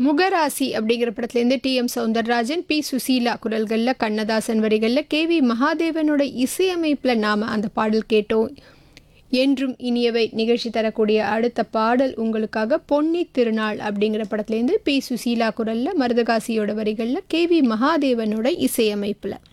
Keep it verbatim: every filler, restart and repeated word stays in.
முகராசி அப்படிங்கிற படத்துலேருந்து D M Soundararajan, B Susheela குரல்களில், கண்ணதாசன் வரிகளில், கே வி மகாதேவனோட இசையமைப்பில் நாம் அந்த பாடல் கேட்டோம். என்றும் இனியவை நிகழ்ச்சி தரக்கூடிய அடுத்த பாடல் உங்களுக்காக பொன்னி திருநாள் அப்படிங்கிற படத்துலேருந்து பி சுசீலா குரலில், மருதகாசியோட வரிகளில், கே வி மகாதேவனோட இசையமைப்பில்.